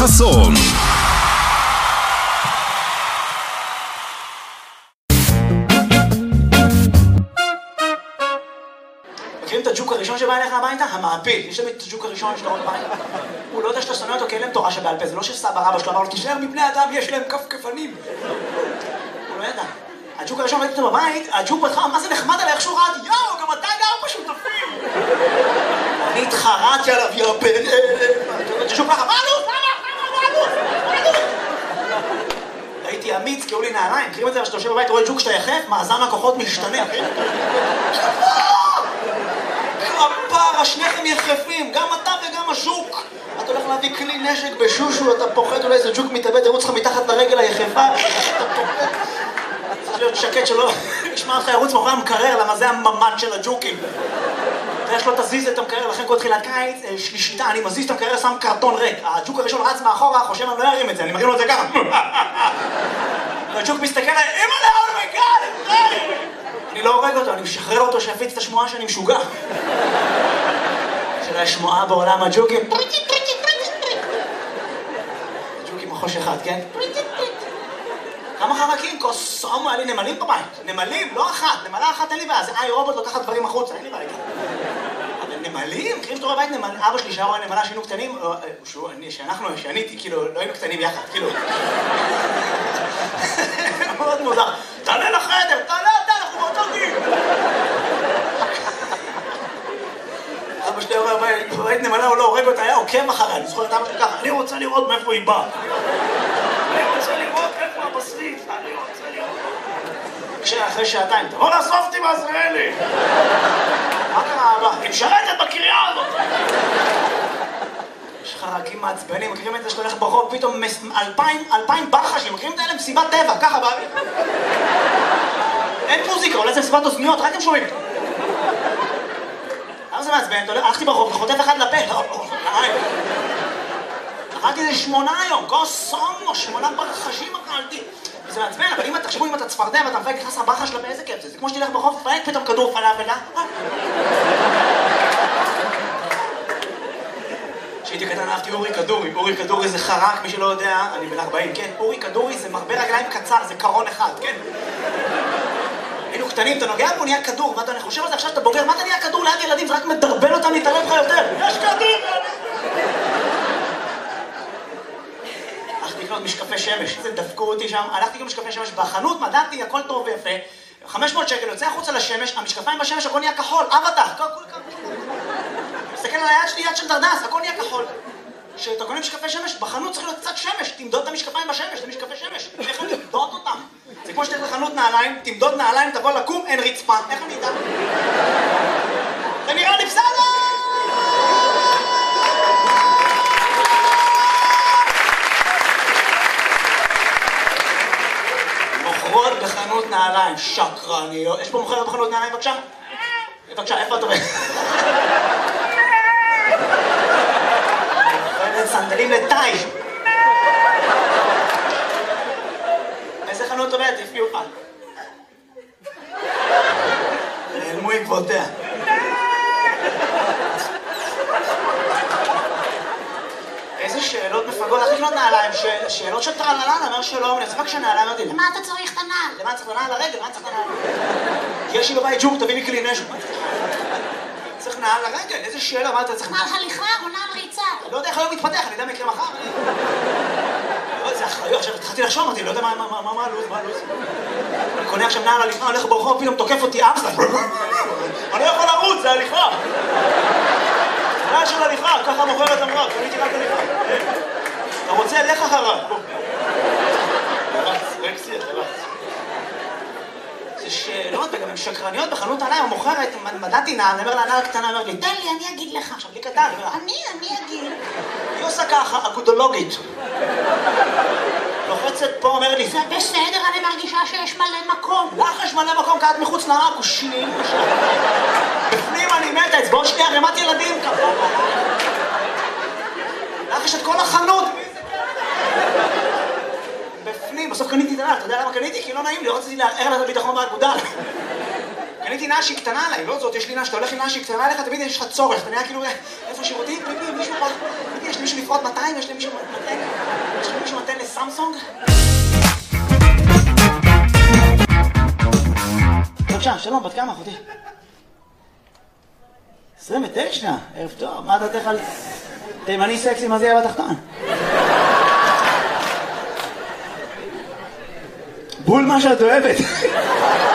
חסון. מכירים את הג'וק הראשון שבא אליך הביתה? המעפיל. יש להם את הג'וק הראשון שאתה רואה בבית. הוא לא יודע שאתה שונא אותו כי אין להם תורה שבעל פה. זה לא שסבא רבא שלו אמר לו, תישאר מבני אדם, יש להם כפכפנים. הוא לא ידע. הג'וק הראשון ראיתי אותו בבית, הג'וק בהתחלה, מה זה נחמד עליי, איך שהוא רעד, יאו, גם אתה גר בשותפים. אני התחרעתי עליו, יא בן הג'וק ככה, מה עלות? הייתי אמיץ, קראו לי נעליים, מכירים את זה, כשאתה יושב בבית, רואה ג'וק שאתה יחף, מאזן הכוחות משתנה. כפרה, שניכם יחפים, גם אתה וגם הז'וק. אתה הולך להביא כלי נשק בשושו, אתה פוחד, אולי איזה ג'וק מתאבד, ירוץ לך מתחת לרגל היחפה, אתה פוחד. צריך להיות שקט שלא ישמע לך ירוץ מאחורי המקרר, למה זה הממד של הג'וקים. ואיך לא תזיז את המקרר, לכן כל תחילת קיץ, שלישיתה, אני מזיז את המקרר, שם קרטון ריק. הג'וק הראשון רץ מאחורה, חושב אני לא ארים את זה, אני מרים לו את זה ככה. והג'וק מסתכל עליי, אימא'לה, אומייגאד, אני לא הורג אותו, אני משחרר אותו שיפיץ את השמועה שאני משוגע. של השמועה בעולם הג'וקים. הג'וקים מחוש אחד, כן? כמה חרקים? קוסומו, היה לי נמלים בבית. נמלים, לא אחת. נמלה אחת אין לי בעיה. זה רובוט לוקחת דברים החוצה, אין לי בעיה. אבל נמלים? מכירים שאתה רואה בבית נמלים? אבא שלי שהיה רואה נמלה שהיינו קטנים, שאני הייתי, כאילו, לא היינו קטנים יחד, כאילו. מאוד מוזר. תעלה לחדר, תעלה, אנחנו באותו גיל. אבא שלי רואה בבית נמלה, הוא לא הורג אותה, היה עוקב אחריה. אני זוכר את אבא שלי ככה, אני רוצה לראות מאיפה היא באה. אני רוצה לראות איפה הבשריף, אני רוצה לראות. אחרי שעתיים, תבוא לאסוף אותי בעזריאלי. מה קרה אבא? היא משרתת בקריה הזאת. יש חרקים מעצבנים, מכירים את זה שאתה הולך ברחוב, פתאום 2,000 ברחשים, מכירים את האלה מסיבת טבע, ככה באוויר. אין מוזיקה, אולי זה מסיבת אוזניות, רק הם שומעים. למה זה מעצבן? הלכתי ברחוב, חוטף אחד לפה. אכלתי איזה 8 היום, קוסומו, 8 ברחשים אכלתי. זה מעצבן, אבל אם תחשבו, אם אתה צפרדע ואתה מפייק נכנס לברחה שלה באיזה כיף זה. זה כמו שתלך ברחוב, תפייק פתאום כדור פלאפל, כשהייתי קטן אהבתי אורי כדורי. אורי כדורי זה חרק, מי שלא יודע, אני בן 40, כן? אורי כדורי זה מרבה רגליים קצר, זה קרון אחד, כן? היינו קטנים, אתה נוגע בו, נהיה כדור, מה אתה חושב על זה עכשיו שאתה בוגר? מה אתה נהיה כדור ליד ילדים? זה רק מדרבן אותם להתערב לך יותר. יש כדור! הלכתי לקנות משקפי שמש, זה דפקו אותי שם, הלכתי גם משקפי שמש בחנות, מדעתי, הכל טוב ויפה, 500 שקל, יוצא החוצה לשמש, המשקפיים בשמש, הכל נהיה כחול, אבטח, מסתכל על היד שלי, יד של דרדס, הכל נהיה כחול. כשאתה קונה משקפי שמש, בחנות צריך להיות קצת שמש, תמדוד את המשקפיים בשמש, זה משקפי שמש, איך אני אמדוד אותם? זה כמו שתלך לחנות נעליים, תמדוד נעליים, תבוא לקום, אין רצפה, איך אני אדע? זה נראה לי בסדר! מוכרות בחנות נעליים, שקרניות. יש פה מוכרת בחנות נעליים, בבקשה? בבקשה, איפה את עובדת? מוכרת סנדלים לטאי. איזה חנות עובדת? איפה יוכל? נעלמו עקבותיה. איזה שאלות מפגות, איך לקנות נעליים? שאלות של טרללן, אומר שלום, אני צריך כשנעליים אותי, למה אתה צריך את הנעל? למה צריך את הנעל לרגל? למה צריך את הנעל? יש לי בבית ג'וק, תביא לי כלי נשק. צריך נעל לרגל, איזה שאלה, מה אתה צריך? נעל הליכה או נעל ריצה? לא יודע איך היום מתפתח, אני יודע מה יקרה מחר. זה אחריות, עכשיו התחלתי לחשוב, אמרתי, לא יודע מה הלו"ז, אני קונה עכשיו נעל הליכה, הולך ברחוב, פתאום תוקף אותי אמסטר. אני לא יכול לרוץ, זה הליכה. נעל של הליכה, ככה מוכרת אמרה, קניתי רק הליכה. אתה רוצה, לך אחריו. זה שאלות, וגם הן שקרניות בחנות עליי, המוכרת, מדעתי נעל, אני אומר לה, נעל קטנה, אומר לי, תן לי, אני אגיד לך. עכשיו, לי קטן, אני אגיד. היא עושה ככה, אגודולוגית. לוחצת פה, אומר לי, זה בסדר, אני מרגישה שיש מלא מקום. לך יש מלא מקום, כי את מחוץ לעכושים. בפנים אני מתה, אצבעות שנייה, רמת ילדים, כפה. לך יש את כל החנות. בפנים, בסוף קניתי את הנעל, אתה יודע למה קניתי? כי לא נעים לי, רציתי לערער לה את הביטחון באגודה. קניתי נעל שהיא קטנה עליי, לא זאת, יש לי נעל, שאתה הולך עם נעל שהיא קטנה עליך, תמיד יש לך צורך, אתה נראה כאילו, איפה שירותים? מישהו פה, תמיד יש למישהו לפרוט 200? יש למישהו מתן לסמסונג? בבקשה, שלום, בת כמה אחותי? 29, ערב טוב, מה דעתך על תימני סקסי, מה זה יהיה בתחתון? בול מה שאת אוהבת.